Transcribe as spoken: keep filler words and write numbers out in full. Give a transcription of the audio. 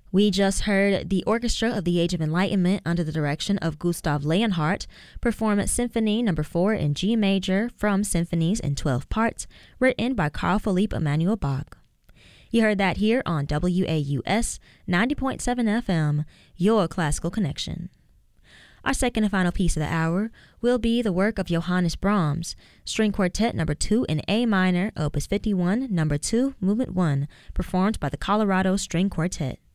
We just heard the Orchestra of the Age of Enlightenment under the direction of Gustav Leonhardt perform Symphony number four in G major from Symphonies in twelve parts, written by Carl Philipp Emanuel Bach. You heard that here on W A U S ninety point seven F M, your classical connection. Our second and final piece of the hour will be the work of Johannes Brahms, String Quartet number two in A minor, Opus fifty-one, number two, Movement one, performed by the Colorado String Quartet.